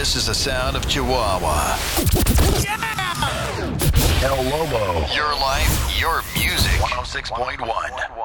This is the sound of Chihuahua. El Lobo. Your life, your music. 106.1.